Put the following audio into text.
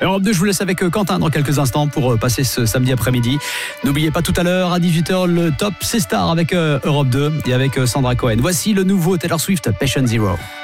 Europe 2, je vous laisse avec Quentin dans quelques instants pour passer ce samedi après-midi. N'oubliez pas tout à l'heure à 18h le top C Star avec Europe 2 et avec Sandra Cohen. Voici le nouveau Taylor Swift, Patient Zero.